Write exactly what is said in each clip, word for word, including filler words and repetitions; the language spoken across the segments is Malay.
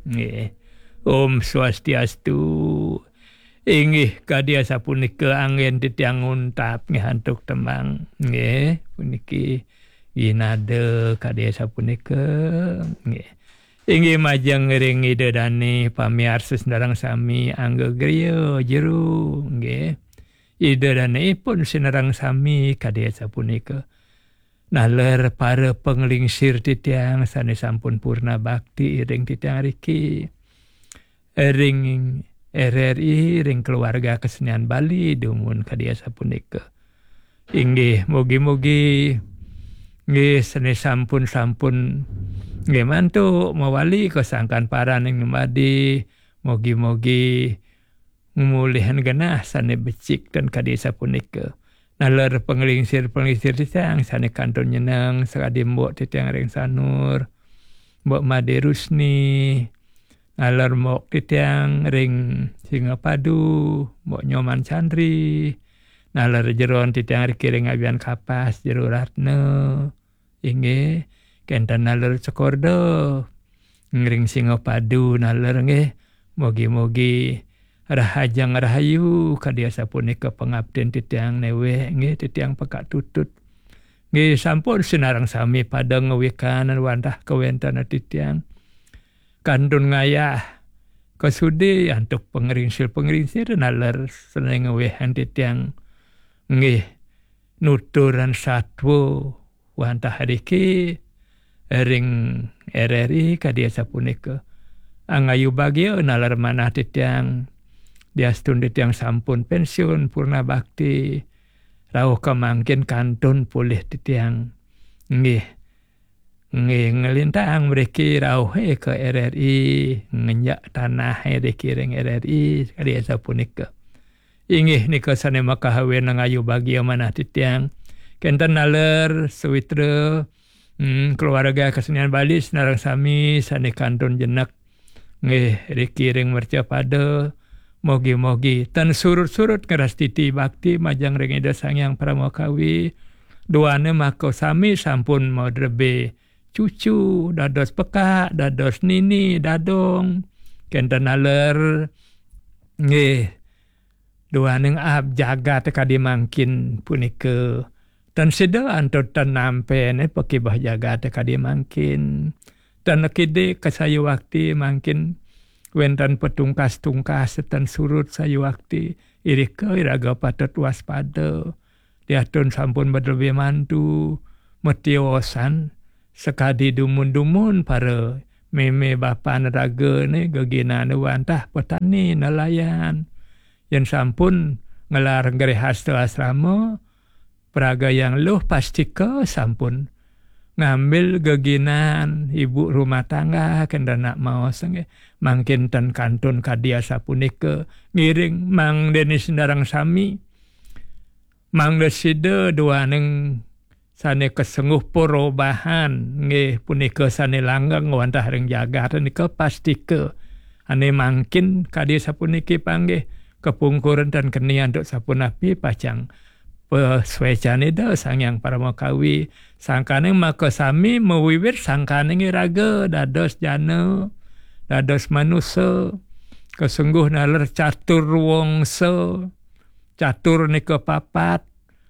Nggih. Om Swastiastu. Inggih kadya sapunika anggen titiang untap nggih antuk temang nggih puniki ginade kadya sapunika nggih. Inggih majeng ring idedani pamiarsa sendarang sami angga griya jero nggih. Idedanipun sinarang sami kadya sapunika. Naler para penglingsir titiang sanes sampun purna bakti ring titiang riki. Ring R R I ring keluarga kesenian Bali dumun kadya sapunika. Inggih mugi-mugi nggih sanes sampun-sampun nggih mantuk mawali kesangkan paran ing madi mugi-mugi mulihan genah sane becik dan kadya sapunika. Naler penglingsir-penglingsir titiang sane kantun nyeneng sakadi mbok titiang ring sanur mbok Made Rusni naler mok titiang ring Singapadu mbok Nyoman Chandri naler jeron titiang riki ring Abian Kapas jero Ratna inggih kenten naler Cokordo ring Singapadu naler nggih mugi-mugi rahajang rahayu kadya sapunika pangabden titiang newe nggih titiang pekak tutut nggih sampun sinarang sami pada ngewikanan wantah kawentana titiang kandun ngayah kesudi antuk pengeringsir-pengeringsir naler seneng ngewehan titiang nggih nuturan satwa wantah riki ring R R I kadya sapunika angayu bagya naler manah titiang diastun titiang sampun pensiun purna bakti rauh kamangkin kantun pulih titiang nggih nggih ngelintang mriki rauh ke R R I ngenyak tanah riki ring R R I kadya sapunika. Inggih nika sane makahawen ngayu bagya manah titiang kenten naler sawitra hmm, keluarga kesenian Bali sinarang sami sane kantun jenek nggih riki ring Mercapada mogi-mogi tan surut-surut keras titi bakti majang ring ida sangyang pramokawi duane mako sami sampun mau drebe cucu dados pekak dados nini dadong kenten naler nggih duaneng ab jagat kadi mangkin punika tan seda antot tan nampe ne pakibah jagat kadi mangkin tan kide kasayu wakti mangkin wentan petungkas-tungkas tan surut sayu wakti irika iraga patut waspada diatun sampun badrebe mantu metiosan sekadi dumun-dumun para meme bapa neraga ne gegina wantah petani nelayan yang sampun ngelar gerehasta asrama praga yang luh pastika sampun ngambil geginan ibu rumah tangga kendana maos nge mangkin tan kantun kadya sapunika ngiring Mang Denis Sendarang Sami Mang Deside duaneng sane kesenguh perubahan nggih punika sane langgeng wantah ring jagat nika pastika ane mangkin kadya sapuniki panggih kepungkuran dan kenian duk sapunapi pacang peswecane da sangyang paramokawi sangkane maka sami mewiwit sangkane raga dados jana dados manusa kesungguh naler catur wongsa catur nika papat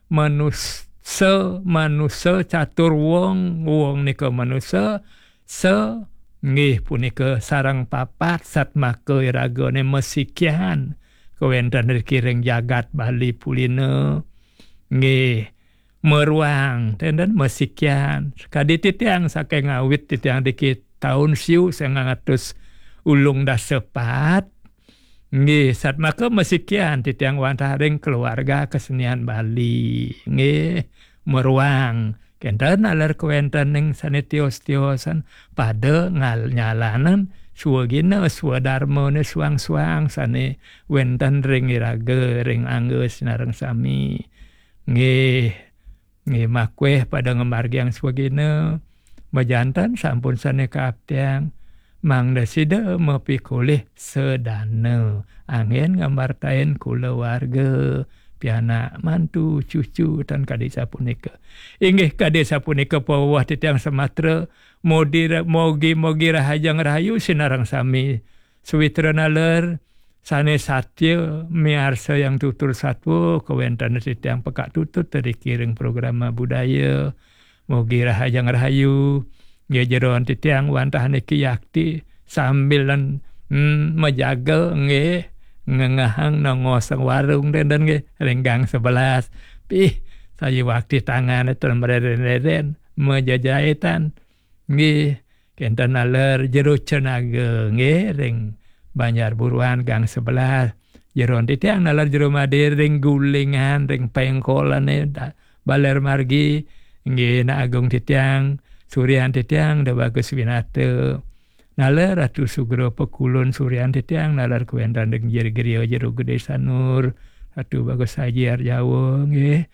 manusa manusa catur wong wong nika manusa se nggih punika sarang papat satmaka iragane mesikian kawenten riki ring jagat Bali pulina nggih meruang tenden mesikian kadi titiang saking awit titiang dikit tahun siu sangatus ulung dasepat nggih satmaka mesikian titiang wantah ring keluarga kesenian Bali nggih meruang kenten aler kawenten ning sanetios-tiosan pada ngal nyalanan suwagina swadharma ne suang-suang sane wenten ring iraga ring angga sinareng sami nggih nggih makweh pada ngemargiang swagina majantan sampun sane kaaptiang Mang Deside mepikulih sedana angin ngamartain kula warga pianak mantu cucu dan kadya sapunika inggih kadya sapunika pawah titiang Sumatera mogi-mogi rahajang rahayu sinarang sami suwitra naler sane satya miarsa yang tutur satwa kawentana titiang pekak tutut dari kiring program budaya mogi rahajang rahayu ya jeroan titiang wantah niki yakti sambilan hmm, menjaga nge ngengahang nongosang warung dan dan nge renggang sebelas pih saya waktu tangan itu mereden-reden menjajahitan nge kenta naler jero cenaga nge reng Banjar Buruan gang sebelah jeron titiang nalar jero madir ring gulingan ring pengkolan baler margi nggih na agung titiang Suryan titiang da bagus winate nalar atu sugro pekulun Suryan titiang nalar kuendan ring jeri-geriyo jero gede sanur atu bagus hajiar jawa nggih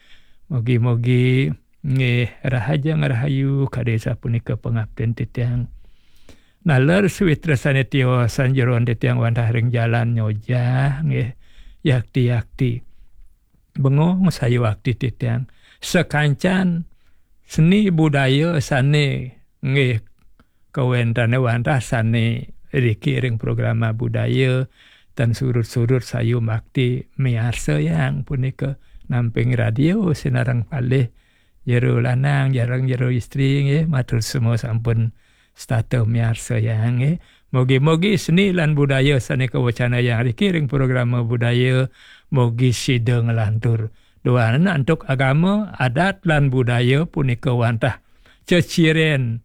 mogi-mogi nggih rahajang rahayu kadesa punika pengabden titiang nalar suwitra sane tiosan jeroan titiang wantah ring jalan nyojah nggih yakti-yakti bengong sayu wakti titiang sekancan seni budaya sane nggih kawentane wantah sane riki ring program budaya dan surut-surut sayu makti miarsa yang punika namping radio sinarang palih jero lanang jarang jero istri nggih matur semua sampun stata miarsa yang eh. Mogi-mogi seni lan budaya sane kewacana yang dikiring program budaya mogi sideng lantur. Doana untuk agama adat lan budaya punika wantah ceciren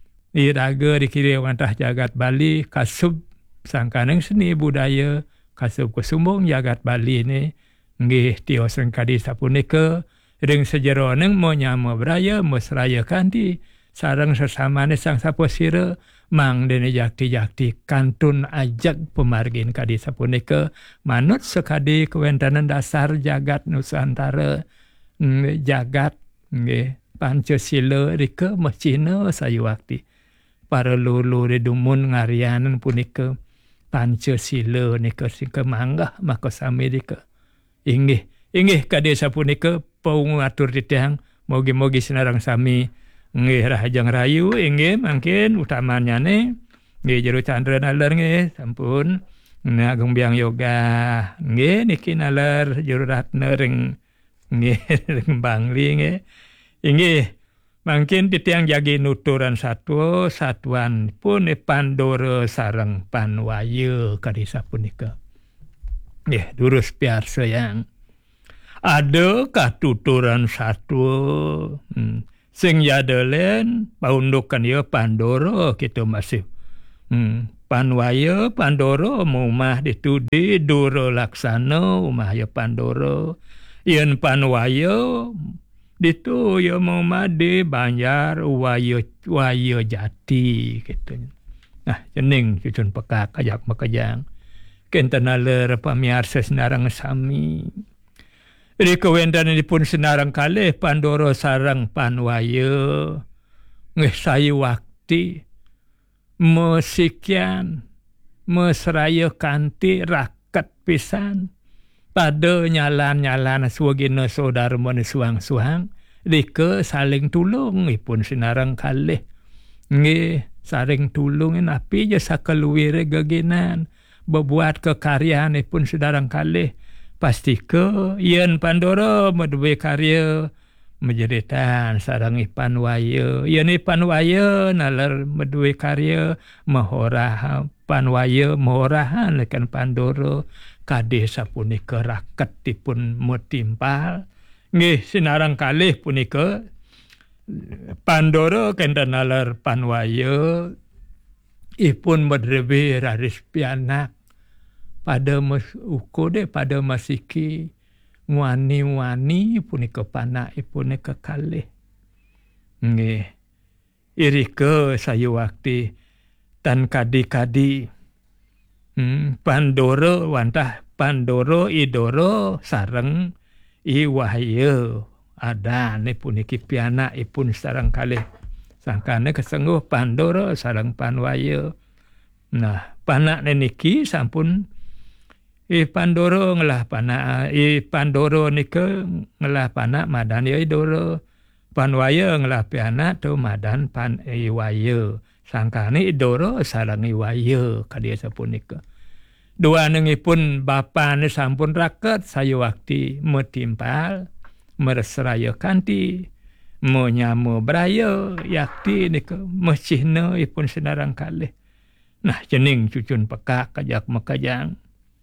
iraga dikiring wantah jagat Bali kasub sangkaneng seni budaya kasub kesumbung jagat Bali ni nggih tiosan kadi sapunika ring sejeroneng mo nyama braya mesraya kanti sarang sesamane sang saposira mang dene jakti-jakti kantun ajak pemargin kadi sapunika manut sekadi kewentanan dasar jagat Nusantara jagat nggih Pancasila rika mecina sayu wakti para lulu redumun ngarianan punika Pancasila nika sing kemanggah maka sami rika inggih inggih kadi sapunika paung atur titiang mogi-mogi sinarang sami nggih rahajang rayu inggih mangkin utamanya ne nggih jero candra naler nggih sampun agung biang yoga nggih niki naler jero ratna ring nggih ring bangli nggih inggih mangkin titiang jagi nuturan satwa satuan pun pandoro sareng panwaya kadi sapunika nggih durus piarsa yang ada katuturan satwa hmm. Sing yadelen paundukan ya Pandoro kita masih hmm. Panwaya Pandoro mumah ditudi Duro Laksana umah ya Pandoro yen Panwaya ditu ya mumah di Banjar Wayo Wayo Jati gitu. Nah jening cucun pekak ajak makajang kentanaler pamiarsa senarang sami Rika wendan pun senarang kalih Pandoro sarang Panwaya nggih sayu wakti mesikian mesraya kanti raket pisan pada nyalan-nyalan suwagina saudara mun suang-suang rika saling tulung ipun senarang kalih nggih saling tulung napi je sakeluwire geginan bebuat kekaryaan ipun sedarang kalih pasti ke yen Pandoro meduwe karya menjeritan sarang Panwaya yen Panwaya nalar meduwe karya mahorah Panwaya mahorahan lekan Pandoro kade sapunika raketipun mutimpal nggih sinarang kalih punika Pandoro kenten nalar Panwaya ipun medrewe raris pianak pada mas uko de pada masiki wani-wani punika panak punika kalih nggih irika sayu wakti tan kadi-kadi hmm, Pandoro wantah Pandoro idoro sareng iwahya ada ne puniki pianak ipun sareng kalih sangkane kesengguh Pandoro sareng Panwaya nah panak niki sampun I Pandoro ngelah panak I Pandoro nika ngelah panak madan ya idoro pan waya ngelapi anak tu madan pan iwaya sangkane idoro sareng iwaya kadia sapunika. Dua nengipun bapa ni sampun raket saya waktu metimpal meresraya kanti menyamu beraya yakti nika mesihna ipun senarang kalih. Nah jening cucun pekak kajak makajang.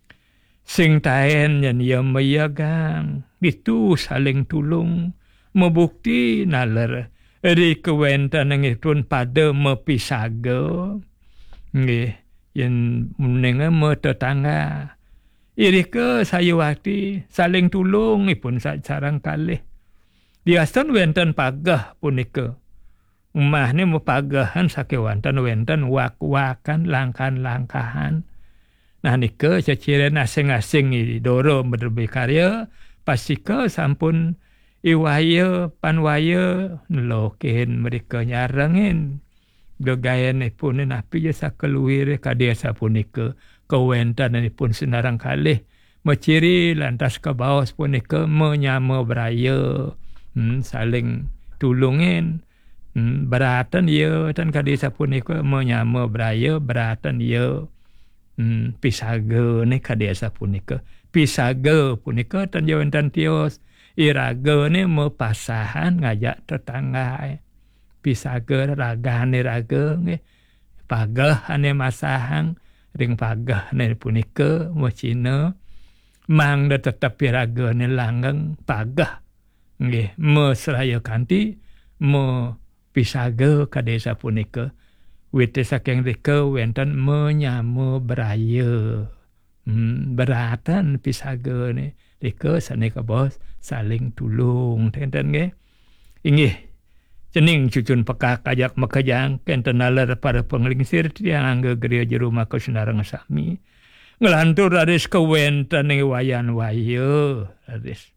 Sing taen yang ia meyagang itu saling tulung membukti nalar ri kewentan ngitun pada mepisaga nggih yen menenga me tetangga iri ke saya waktu saling tulung ipun sareng kalih biasan wenten pagah punika umah ni mepagahan sakewanten wenten wak-wakan langkan-langkahan. Nah nika ceciren asing-asing idoro berbe karya pasika sampun iwaya panwaya loken mereka nyarengin gegayan pun napi je sakeluir kadia sapunika kewentan pun senarang kalih menciri lantas ke bawah punika menyama beraya hmm, saling tulungin hmm, beratan ya dan kadia sapunika menyama beraya beratan ya hmm, pisaga ni kadia sapunika pisaga punika tan jawan tan tios iraga ni mepasahan ngajak tetangga pisaga raga ni raga nge pagah ane masahang ring pagah ni punika mo Cina mang da tetap raga ni langgeng pagah nge mo seraya kanti mo pisaga ka desa punika wite saking rika wenten menyamu beraya hmm, beratan pisaga ni rika sanika bos saling tulung tenten nge inggih cening cucun pekak ajak makajang kenten nalar para penglingsir tiang angga gereja rumah kesenarang sami ngelantur aris kewentan ni wayan wayo aris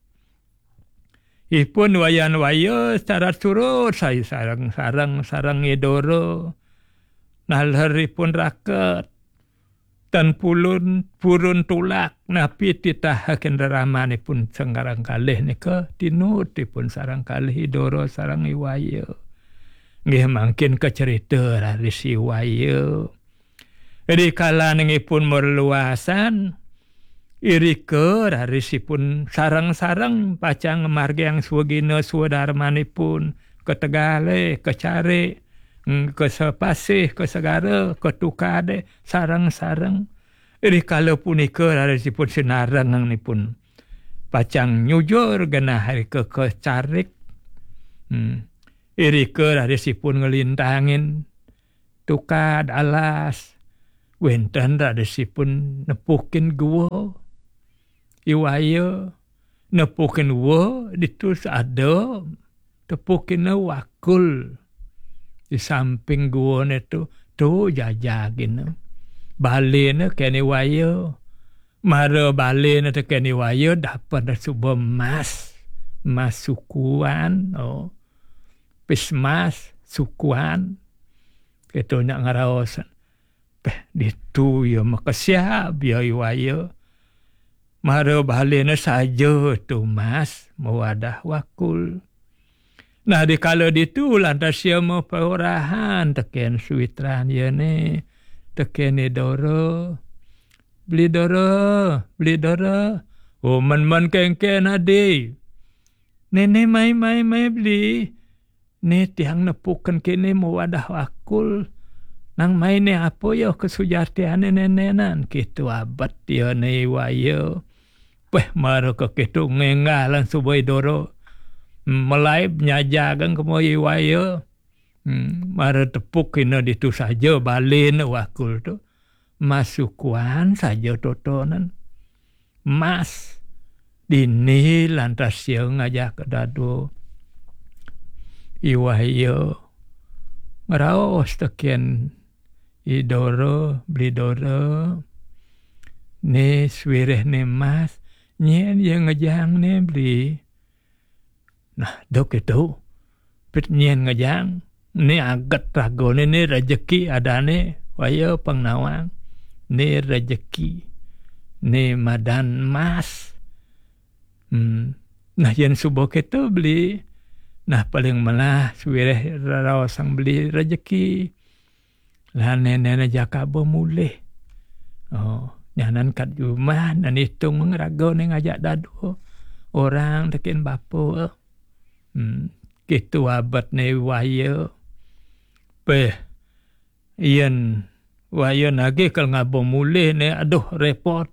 ipun wayan wayo secara surut saya sarang-sarang sarang idoro nalharipun raket tan pulun purun tulak napi titah kendaraan pun senggarang kalih nika tinut pun sarang kalih idoro sarang iwaya nggih mangkin kecerita raris iwaya iri kala ningipun merluasan iri ke rarisipun sarang-sarang pacang margyang swagina swadarmanipun ke Tegale ke Care ke Sepasih, ke Segara, ke Tukade, sarang-sarang. Iri kalau punika rarisipun senarang ni pun pacang nyujur gana hari ke ke Carik. Hmm. Iri ke rarisipun ngelintangin Tukad alas. Wenten rarisipun nepukin gua. Iwaya nepukin gua ditus ada tepukin wakul. Di samping gua itu tu jajagin balena kene wayo mara balena te kene wayo dapat subuh mas masukuan oh pismas sukuan keto nak ngaraosan peh ditu ya makasiap ya wayo mara balena saja tu mas mawadah wakul. Nah di kalau ditu lantas dia mau perorahan teken suitran ya ni teken doro beli doro beli doro oh man man ken ken ade nene mai mai mai beli ni tiang nepukan kene mau wadah wakul nang mai ni apa yo kesujatian nenenan gitu abad dia ni wayo peh maro ke kitu ngengalan subai doro mulai penyajagan kemoy waya hmm, mara tepuk kena ditu saja balin wakul tu masukuan saja totonan mas dini lantas yang ngajak dadu iwaya ngaraos tekian idoro blidoro ne swireh ne mas nyen yang ngajang ne beli. Nah, dok itu pitnyen ngajang ni agat rago ni ni rezeki adane waya pengnawang ni rezeki ni madan mas hmm. Nah yang subuh kita beli Nah paling malah suwireh raraw sang beli rezeki. Lah nenek jaka bermulih. Oh, nyanan kat rumah nan hitung ngerago ni ngajak dadu. Orang tekin bapa. Hmm, gitu abad ni waya. Peh, iyan waya nage kalau ngabo mulih ni aduh repot.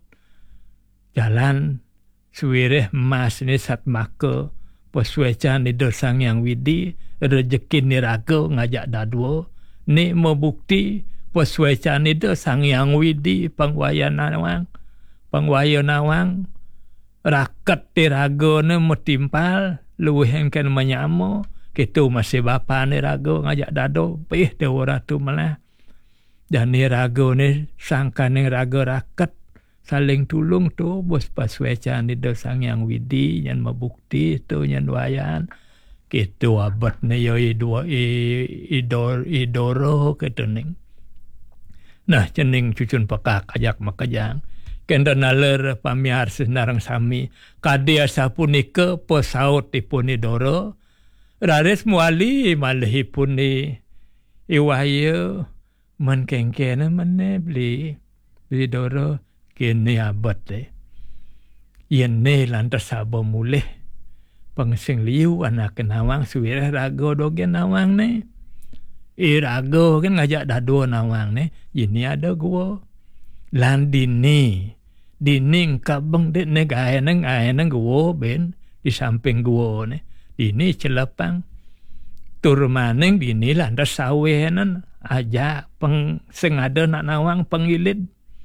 Jalan suwireh mas ni sat maka. Pesuecan ni dosang yang widi, rezeki ni raga ngajak dadua. Ni membukti pesuecan ni dosang yang widi pangwaya nawang. Pangwaya nawang, rakat ti raga ni metimpal, luwih engken menyamo. Kita masih bapa ni raga ngajak dadu, pih dewa ratu malah. Dan ni raga ni sangka ni raga rakat. Saling tulung tu bos pasuecan di dosang yang widi yang membukti tu yang wayan gitu abad ne yo idua idor idoro ketening. Nah cening cucun pekak ajak makajang kenda naler pamiar senarang sami kadia sapunika pesaut tipun idoro rares muali malih pun ni iwaya men kengkene mene beli beli doro kini abad eh. Yen ne lantas sabo mulih. Pangsing liu anak nawang suwirah rago dogen nawang ne. I rago kan ngajak dadu nawang ne. Ini ada gua. Lan dini. Dini kabeng dit ne gaya neng gaya neng gua ben. Di samping gua ne. Dini celepang. Turmaneng dini lantas sawenan. Aja peng sengada nak nawang pengilit.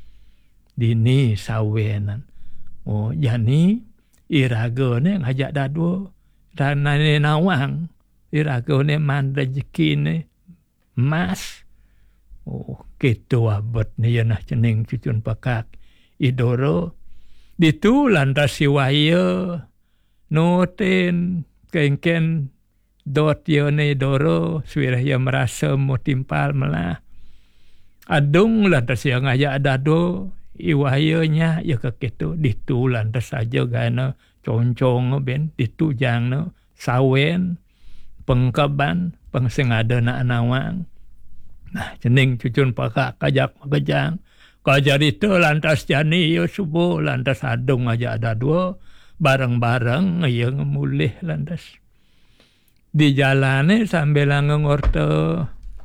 Dini sawenan. Oh, jani iraga ni ngajak dadu dan nane nawang. Iraga ni man rezeki ni mas. Oh, gitu abad ni yanah cening cucun pakak idoro. Ditu lantas siwaya noten kengken dot yo ni idoro suwirah ya merasa mau timpal malah. Adung lantas yang ngajak dadu iwayanya ya kekitu ditu lantas saja gana concong ben ditu jang no sawen pengkaban pengsengada nak nawang. Nah cening cucun pakak kajak makajang kajar itu lantas jani yo subuh lantas adung aja ada dua bareng-bareng yang mulih lantas di jalane sambil ngorto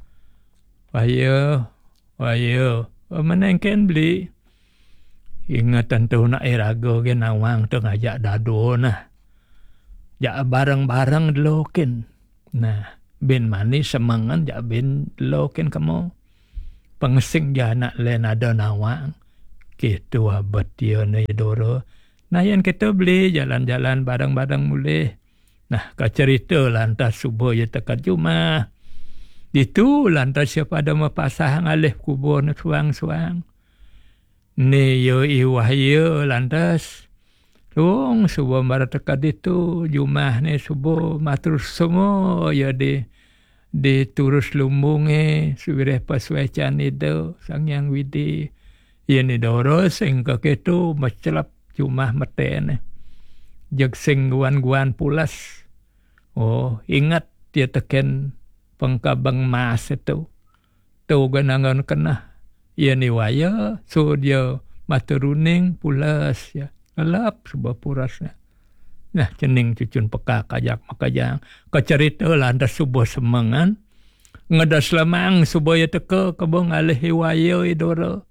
wayo wayo menengken beli. Ingatan tu nak irago ke nawang tu ngajak dadu nah. Jak bareng-bareng delokin. Nah, bin mani semangan jak bin delokin kamu. Pengsing ja nak len ada nawang. Gitu abad dia ni doro. Nah, yang kita beli jalan-jalan bareng-bareng mulih. Nah, kacerita lantas subuh ya tekat Jumat. Itu lantas siapa ada mapasang alih kubur ni suang-suang. Ni yo iwahyo lantas Tung subuh mara tekat itu Jumah ni subuh matur semua ya di di turus lumbunge suwireh pasuecan itu sang yang widi ini doro sing keketu macelap Jumah meten jeg sing guan-guan pulas. Oh ingat dia teken pengkabang mas itu tu ganangan kena ini waya so dia maturuning pulas ya gelap sebuah purasnya. Nah cening cucun peka kajak makajang kecerita lantas subuh semangan ngedas lemang subuh ya teka kebong alih waya idoro.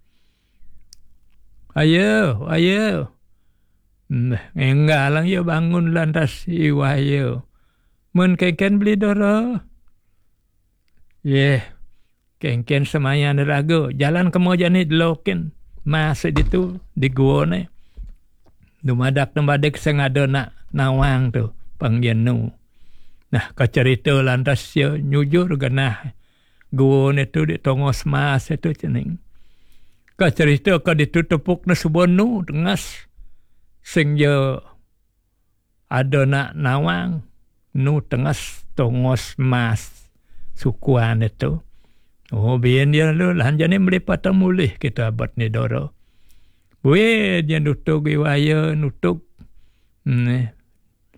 Ayo ayo enggak lang ya bangun lantas iwaya mun keken beli doro. Yeah kengken semaya nerago jalan kemo jani delokin masih itu di gua ni dumadak tembadik sengada nak nawang tu pangjenu. Nah kecerita lantas ya nyujur genah gua ni tu di tongos mas itu cening kecerita ke ditutupuk na subonu tengas sing ya ada nak nawang nu tengas tongos mas sukuan itu. Oh biar dia lu lanjani melipat mulih kita abad ni doro. Buih dia nutuk iwaya nutuk. Hmm,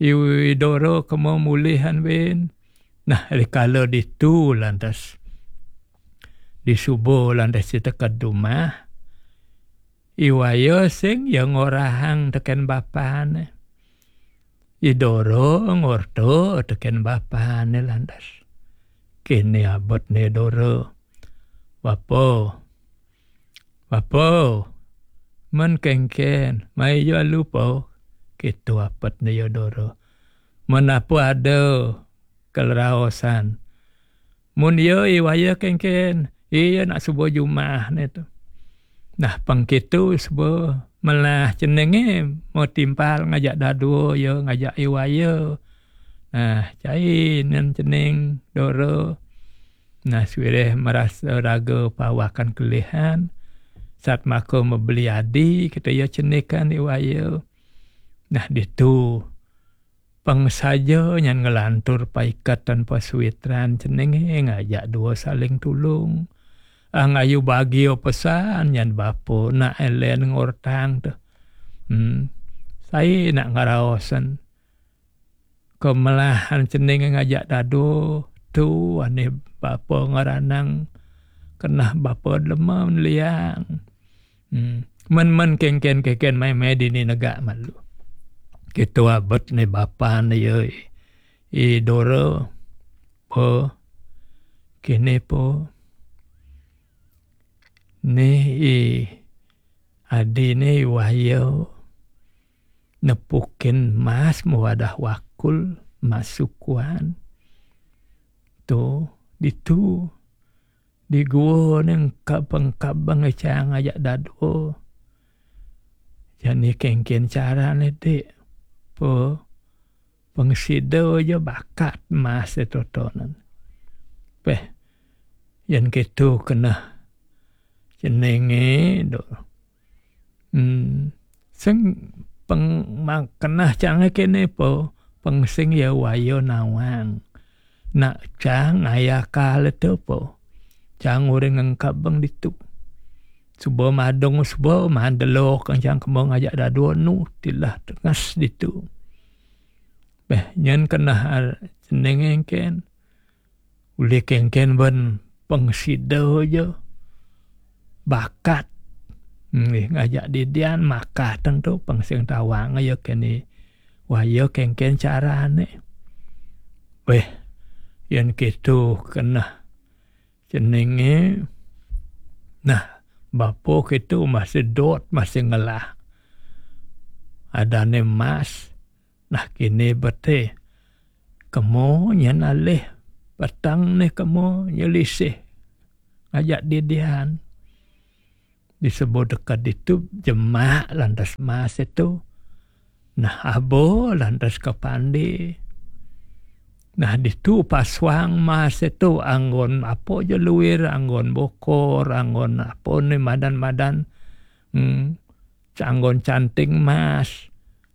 Idoro kemo mulihan ben. Nah, kalau ditu lantas di subuh lantas kita ke rumah. Iwayo sing yang orahang teken bapane. Idoro ngorto teken bapane lantas. Kini abot ne doro. Wapo. Wapo. Men kengken. Mai yo lupo. Kitu abot ne yodoro. Men apa ada keleraosan. Mun yo iwayo kengken. Iya nak subuh Jumat ne tu. Nah, pangkitu sebuah malah cenenge mau timpal ngajak dadu yo ngajak iwayo. Nah, cai nan ceneng doro. Nah, suwireh merasa raga pawakan kelihan. Saat mako membeli adi kita yo cenekan iwayo. Nah, ditu pang saja nyan ngelantur paikat tanpa suitran cenenge ngajak dua saling tulung. Ang ayu bagi o pesan yan bapo na elen ngortang tu. Hmm. Saya nak ngaraosan. Kemelahan ceneng ngajak dadu tu ane bapo ngaranang kena bapo lemah liang. Hmm. Men-men kengken keken mai mai di ni negak malu. Kitu abot ni bapa ni yo i doro po kene po ni i adi ni wayo nepukin mas mewadah wakul masukuan tu ditu di gua neng kabang-kabang ecang ajak dadu jani kengken cara ni dek po pengsido jo bakat mas etotonan peh yan kitu kena jenenge do hmm sing peng kenah cange kene po pengsing ya wayo nawang nak cang ayakal tu po cang urang ngangkap bang ditu subo madong subo mandelo kang cang kembang ajak dadu nu tilah tengas ditu beh nyen kenah jenenge ken uli kengken ben pengsido jo bakat hmm, ngajak didian maka tentu pengsing tawang ayo kene wayo kengken carane weh yen kitu kena jenenge nah bapo kitu masih dot masih ngelah adane mas nah kini bete kemo nyen alih petang ni kemo nyelisih ngajak didian disebut dekat itu jemaah lantas mas itu nah abo lantas kepandi nah ditu paswang mas itu anggon apa je luir anggon bokor anggon apa ni madan-madan hmm, anggon canting mas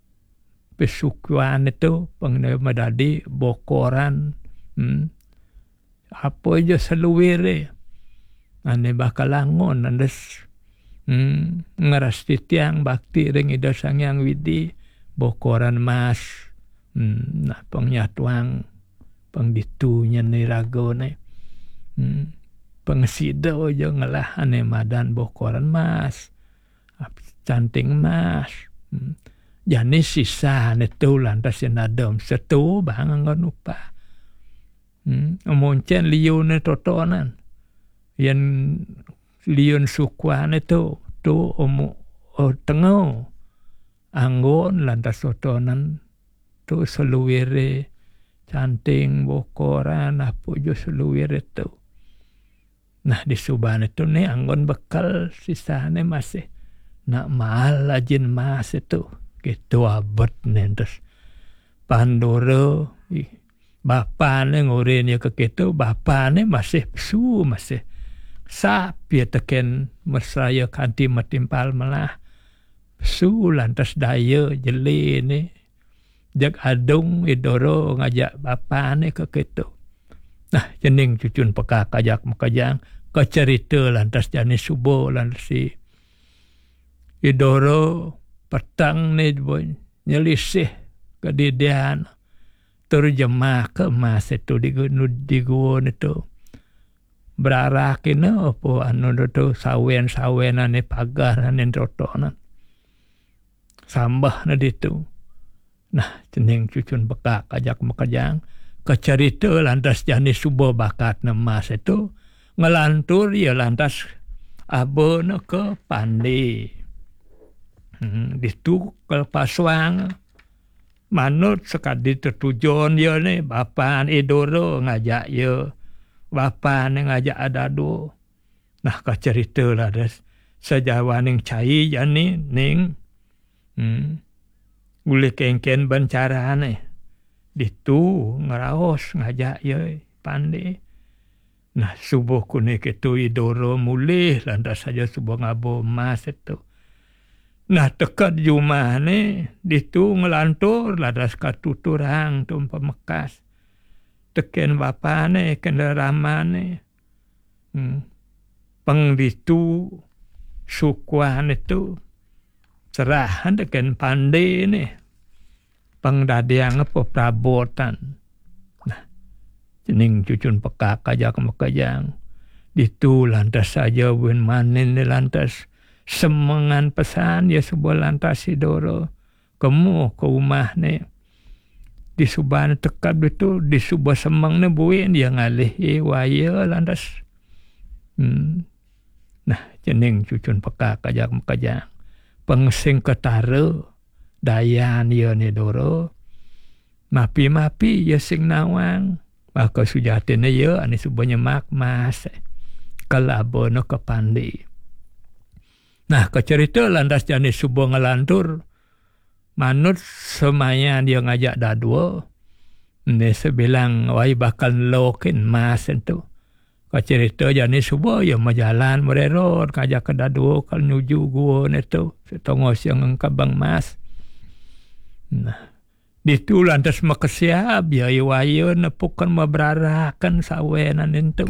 pesukuan itu pengenai madadi bokoran hmm, apa je seluir ane bakal angon andes Hmm, ngeras titiang bakti ring ida sangyang widi bokoran mas hmm, nah pengyatuang pengditunya ni rago ni hmm, pengsido jo ngelah ane madan bokoran mas canting mas hmm, jani sisa netu lantas yenadom setu bang anggon upah hmm, omoncen liu ne totonan yen liun sukuan itu tu omu o tengau anggon lantas sotonan tu seluwire canting bokoran apa jo seluwire tu nah di suban itu ni anggon bekal sisane masih nak mahal ajin mas itu gitu abot nih terus pandoro bapa ni ngurin ke gitu bapa ni masih su masih sapi teken mesraya kanti metimpal malah su lantas daya jeli ni jak adung idoro ngajak bapa ni ke gitu nah jening cucun peka kajak makajang ke cerita lantas jani subuh lantas si idoro petang ni boy nyelisih kedidian terjemah ke mas itu di di gua itu berarak ini apa anu itu sawen-sawenan ni pagaran yang rotonan sambah na ditu. Nah cening cucun bekak ajak makajang kecerita lantas jani subuh bakat na mas itu ngelantur ya lantas abona ke Pandi. Hmm, ditu ke Paswang manut sekali tertujuan ya ni bapan idoro ngajak ya bapan yang ngajak adado. Nah kecerita lah des sejawan yang cai jani ning hmm, gule kengken bencara ni ditu ngeraos ngajak ya Pandi. Nah subuh kuni ketu idoro mulih lantas saja subuh ngabo mas itu. Nah dekat Jumah ni ditu ngelantur lantas katuturang tu pemekas. Teken bapa ni kendarama ni. Hmm. Peng ditu sukuan itu serahan teken Pandi ni. Peng dadiang apa perabotan. Cening cucun pekak ajak makajang. Ditu lantas saja wen manin ni lantas semangan pesan ya sebuah lantas sidoro. Kamu ke rumah ni. Di subah tekad betul. Di subah semang ni buin dia ngalih eh waya lantas. Hmm. Nah cening cucun pekak ajak makajang. Pengsing ketara. Dayan ya ni doro. Mapi-mapi ya sing nawang. Maka sujatin ya ani subahnya mak mas kalabo no ke Pandi. Nah kecerita lantas jani subah ngelantur manut semayan dia ngajak dadua ni sebilang wai bakal lokin mas itu. Kecerita jani subah ya majalan mererot ngajak ke dadua kal nuju gua itu setongos yang kabang mas. Nah ditu lantas makasiap ya iwayo nepukan mabrarakan sawenan itu.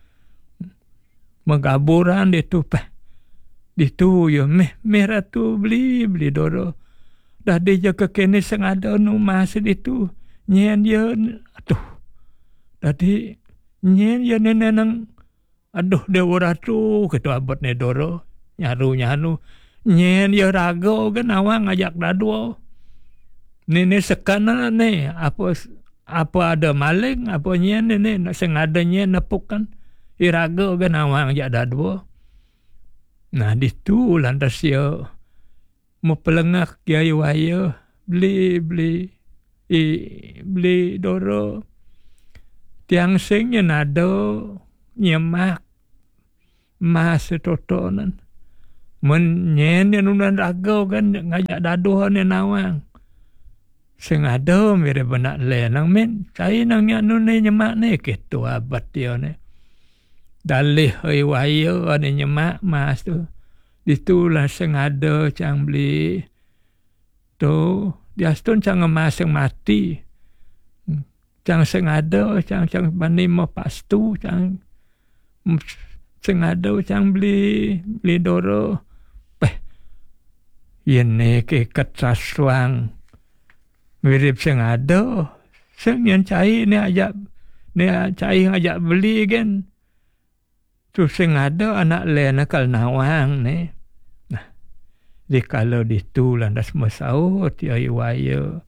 Magaburan ditu peh. Ditu ya meh merah tu beli beli doro. Dah dia ke kene sing ada nu mas ditu. Nyen ya aduh. Tadi nyen ya neneng aduh dewa ratu ketu abot ne doro. Nyaru nyaru nyen ya rago kan awang ngajak dadua. Nene sekana ne apa apa ada maling apa nyen nene sing ada nyen nepukan iraga kan awang jak dadua. Nah ditu lantas ya mau pelengak kiai waya beli beli i beli doro tiang sing yen nado nyemak mas totonan men nyen yen unan raga kan ngajak dadua ne nawang. Sing ada mere benak lenang men saya nang nyanu ne nyemak ne ketu abad dia ne dalih oi wayo ane nyemak mas tu ditulah sing ada cang beli tu dia stun cang emas yang mati cang sing ada cang cang bani mo pastu cang sing ada cang beli beli doro peh yen ne ke ketraswang mirip sing ada sing yang cai ni ajak ni cai ajak beli kan tu sing ada anak lain akal nawang ni. Nah di kalau ditu lantas masaut ya iwaya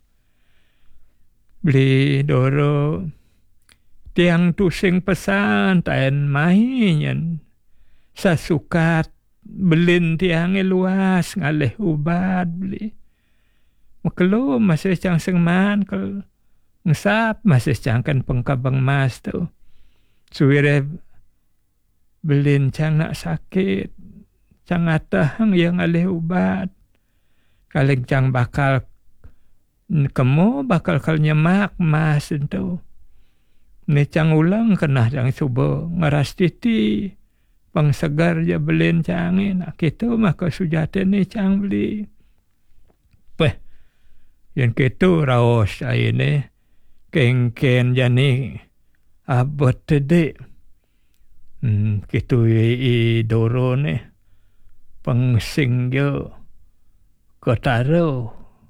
beli doro tiang tu sing pesan tain main sasukat belin tiang luas ngalih ubat beli makelo masih cang sengman kal ngesap masih cangkan pengkabang mas tu suwire belin cang nak sakit cang atahang yang alih ubat kaleng cang bakal kemo bakal kal nyemak mas itu ni cang ulang kena cang subuh ngaras titi pang segar je belin cangin nak gitu maka sujate ni cang beli peh yang ketu raos aine kengken jani abot tede hmm ketu i doro ne pengsing yo kotaro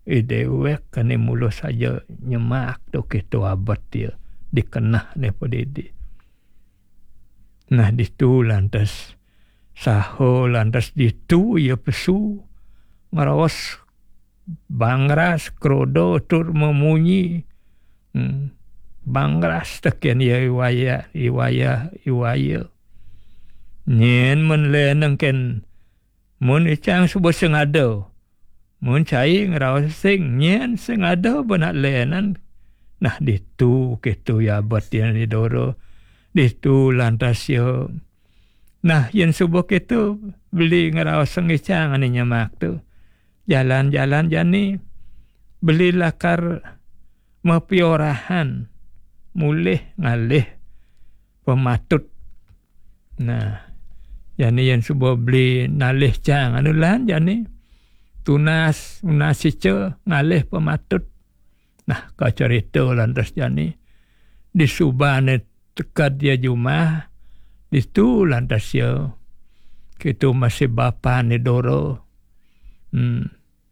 idewek kene mulu saja nyemak tu kita abad dia dikenah daripada dia. Nah ditu lantas saho lantas ditu ia pesu ngerawas bangras krodo tur memunyi hmm. bangras tekian ia iwaya iwaya iwaya nyen menleneng ken mun icang subuh sengado mun cai ngerawas sing nyen sengado benak lenan. Nah ditu kitu ya bat yang didoro ditu lantas yo. Nah yang subuh kitu beli ngerawas sengicang ani nyamak tu jalan-jalan jani beli lakar mepiorahan mulih ngalih pematut. Nah jani yang subuh beli nalih cang anu lan jani tunas unasice ngalih pematut. Nah kau cerita lantas jani di subane tekad dia jumah ditu lantas ya kitu masih bapa ni doro. Hmm.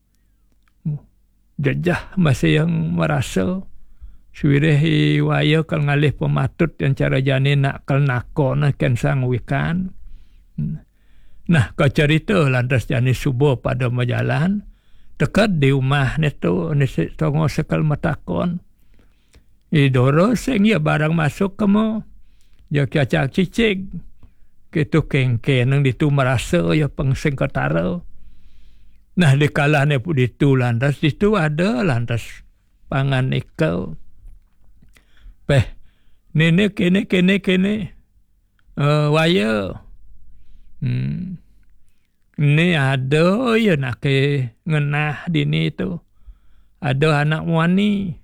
Jajah masih yang merasa suwireh waya kal ngalih pematut yang cara jani nak kal nakon kan sang wikan. Nah kau cerita lantas jani subuh pada majalan dekat di rumah ni tu ni tongo sekal matakon idoro sing ya barang masuk kemo ya kacak cicik kitu kengke nang ditu merasa ya pengsing ketara. Nah di kala ni pun ditu lantas ditu ada lantas pangan ikau peh nene kene kene kene uh, waya hmm. Ni ada ya nak ke ngenah dini tu ada anak wani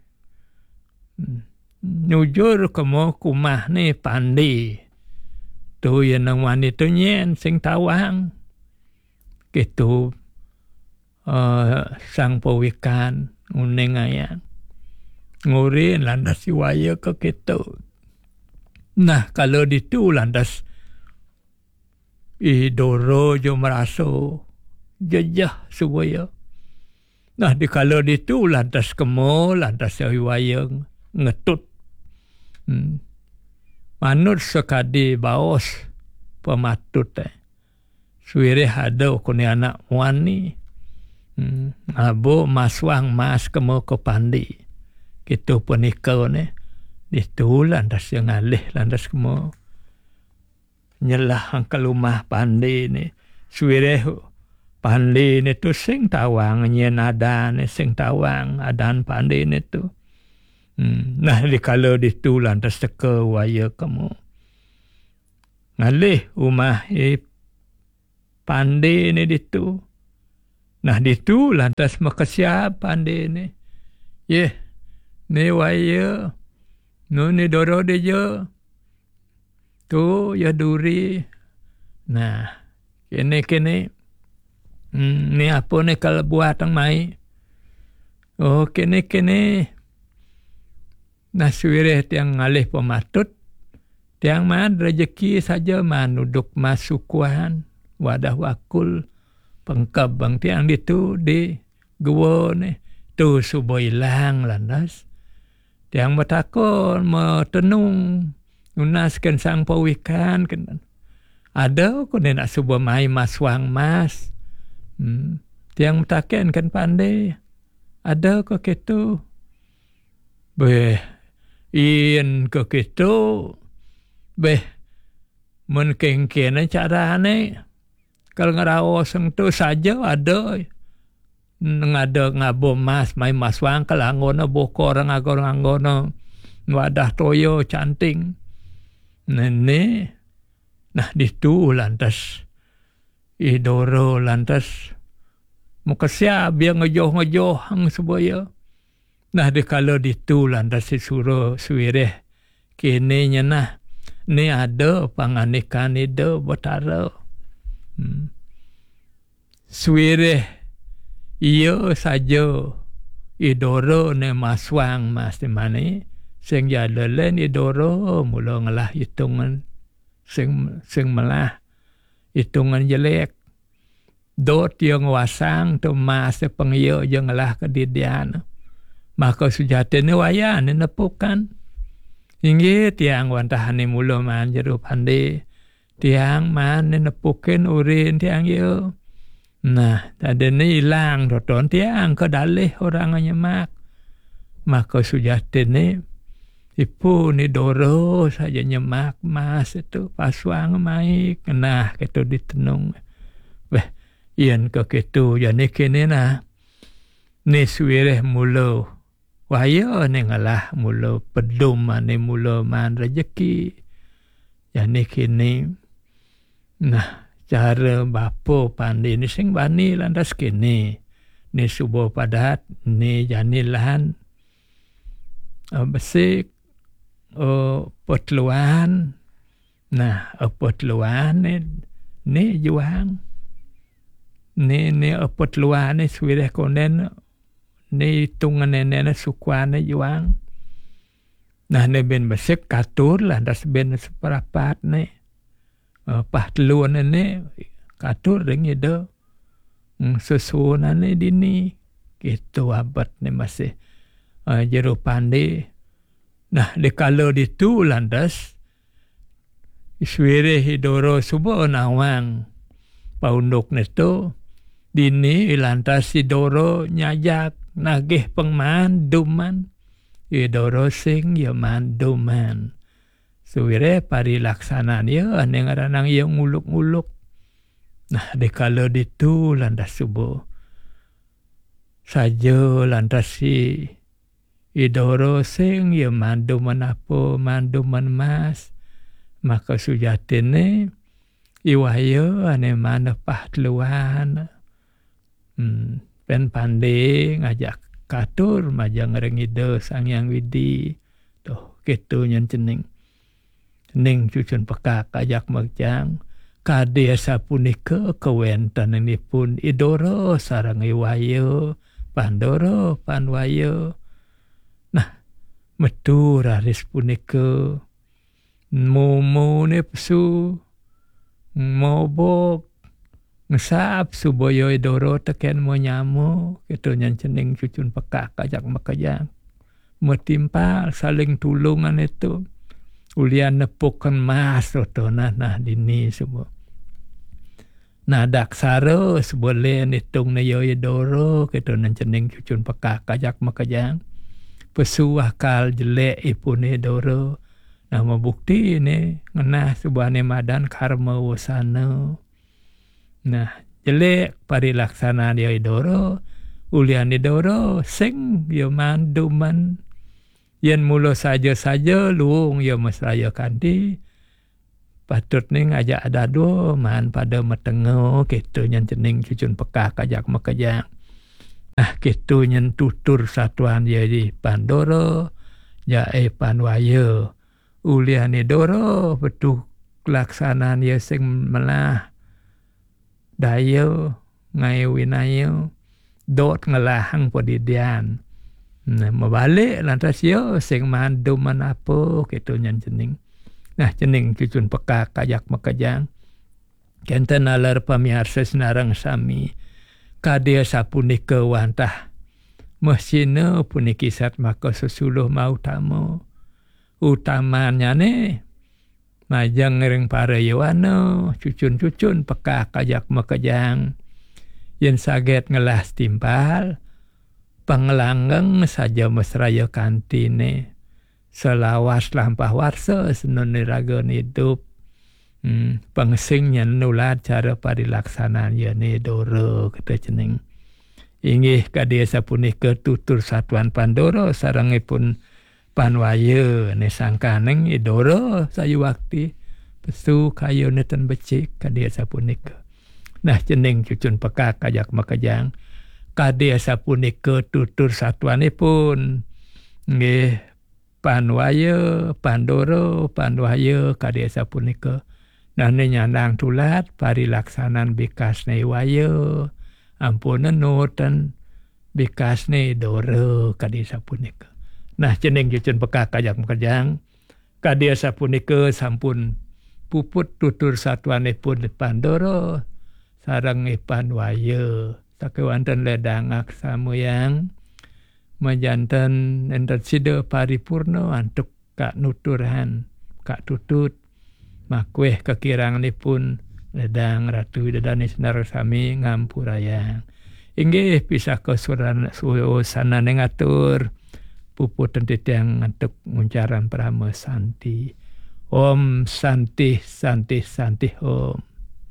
nyujur kemo kumah ni pandi tu ya nang wani tu nyen sing tawang gitu uh, sang pawikan uneng ayang ngurin landas siwaya ke gitu. Nah kalau ditu landas idoro jo meraso jejah suwaya. Nah di kalau ditu lantas kemo lantas wayang ngetut hmm. manut sekadi baos pematut eh. Suwire hado kuni anak wani hmm. abo maswang mas kemo ke pandi gitu penikau ni ditu lantas yang alih lantas kemo nyelah angka rumah pandi ni suwireh pandi ni tu sing tawang nyen adan sing tawang adan pandi ni tu hmm. Nah di kalau ditu lantas teka waya kamu ngalih rumah eh, pandi ni ditu. Nah ditu lantas makasiap pandi ni ye yeah. Ni waya no ni doro dia tu ya duri. Nah kene kene hmm, ni apa ni kalau buat ang mai oh kene kene nah suwireh tiang ngalih pematut tiang man rezeki saja man duduk masukuan wadah wakul pengkab bang tiang ditu di gua ni tu subuh ilang landas tiang matakon matenung unaskan sang pawikan kan ada ko nak subuh mai maswang mas hmm. Tiang mutaken kan pandai ada ko ketu beh in ko ketu beh mun kengken cara ne kal ngarawo sang tu saja ada ngada ngabo mas mai maswang kal angono bokor ngagor angono wadah toyo canting. Nene, nah ditu lantas idoro lantas muka siap dia ngejoh-ngejoh ang sebaya. Nah di kalau ditu lantas disuruh suwireh kene nah ni ada panganikan itu betara hmm. Suwireh iya saja idoro ne maswang mas di mana sing jadalen idoro mula ngalah hitungan sing sing malah hitungan jelek dot yang wasang tu mas pengyo yang lah kedidian maka sujatene wayan nepukan inggih tiang wantahane mula man jero pande tiang man nepuken urin tiang yo nah tadene ilang roton tiang ke dalih orang nyemak maka sujatene ipu ni doro saja nyemak mas itu pasuang maik nah ketu ditenung beh yen ke ketu jane kene nah ni suwireh mulo waya ni ngalah mulo pedum ane mulo man rezeki jane kene nah cara bapo pandi ni sing bani lantas kene ni subo padat ni jane lan uh, besik oh potluan nah potluan ni ni juang ni ni potluan ni suwireh konen ni tungan nene sukuan ni juang nah ni ben besik katur lah das ben seperapat ni uh, pahtluan ni katur ringi do susunan ni dini gitu abad ni masih uh, jero pandi. Nah, di kalau ditu lantas iswire hidoro subo nawang paunduk neto dini lantas hidoro nyajak nagih pengman duman hidoro sing yaman duman suwire pari laksanan ya ane ngaranang yang nguluk-nguluk. Nah, di kalau ditu lantas subo saja lantas si idoro sing ya mandu manapo mandu mas maka sujatene iwayo ane mana pahtluan hmm, pen pande ngajak katur majang rengido sang yang widi tuh gitu nyen cening cening cucun pekak ajak magjang kade sapunika kewentan ini pun idoro sarang iwayo pandoro panwayo. Nah, metu raris punika momo ne psu mobok ngesap suboyo idoro teken mo nyamo gitu nyan cening cucun pekak ajak makajang metimpal saling tulungan itu ulian nepukan mas rotona nah dini semua nah daksaro seboleh nitung na yo idoro gitu nyan cening cucun pekak ajak makajang pesuah kal jelek ipune doro nah membukti ni ngenah subane madan karma wasana nah jelek pari laksana dia doro ulian doro sing yo manduman yen mulo saja-saja luung yo mesraya kanti patut ni ngajak adado man pada metengo gitu nyen cening cucun pekak ajak makajang. Ah gitu nyen tutur satuan jadi pandoro jae panwaya uliane doro betu laksanaan ye sing melah dayo ngai winayo dot ngelahang podidian nah mabalik lantas yo sing mandu manapo gitu nyen cening nah cening cucun pekak ajak makajang kenten alar pamiarsa senarang sami kadia sapunika wantah mesine puniki sat maka sesuluh mau tamu utamanya ne majang ring para yawana cucun-cucun pekak ajak makajang yen saget ngelas timpal pangelanggeng saja mesraya kantine selawas lampah warsa senone ragon hidup Hmm, pangsingnya nulat cara parilaksanaan ya ni doro kata cening. Inggih kadia sapunika tutur satuan pandoro sarangipun panwaya ni sangkaneng idoro sayu wakti pesu kayu neten becik kadia sapunika. Nah cening cucun pekak ajak makajang kadia sapunika tutur satuanipun nggih panwaya pandoro panwaya kadia sapunika. Nah ni nyandang tulat parilaksanan bikas ni wayo ampunan notan bikas ni doro kadia sapunika. Nah cening cucun pekak ajak makajang kadia sapunika sampun puput tutur satuanipun pandoro sareng ipan waya sakewanten ledangak samuyang majanten enten sida paripurna antuk kak nuturhan kak tutut makweh kekiranganipun ledang ratu widadari sami ngampurayang inggih pisah kesuran suasana ngatur puputen titiang antuk nguncaran prama santi. Om santi santi santi om.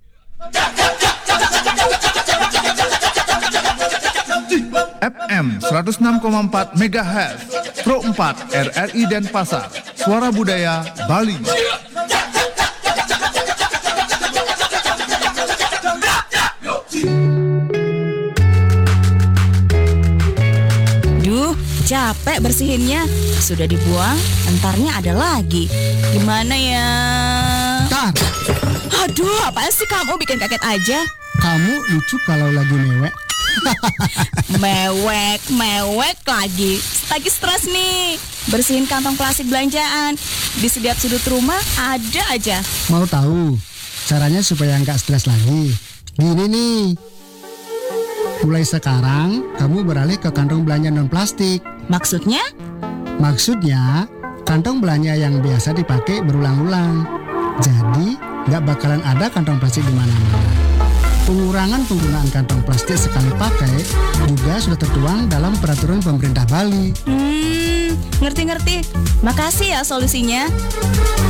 F M seratus enam koma empat megahertz Pro empat R R I Denpasar. Suara Budaya Bali. Duh, capek bersihinnya. Sudah dibuang, entarnya ada lagi. Gimana ya? Tar, Aduh, apaan sih kamu bikin kaget aja? kamu lucu kalau lagi mewek. Mewek, mewek lagi. Lagi stres nih. Bersihin kantong plastik belanjaan. Di setiap sudut rumah ada aja. Mau tahu caranya supaya nggak stres lagi? Gini nih. Mulai sekarang kamu beralih ke kantong belanja non plastik. Maksudnya? Maksudnya kantong belanja yang biasa dipakai berulang-ulang. Jadi nggak bakalan ada kantong plastik di mana-mana. Pengurangan penggunaan kantong plastik sekali pakai juga sudah tertuang dalam peraturan pemerintah Bali. Hmm, ngerti-ngerti. Makasih ya solusinya.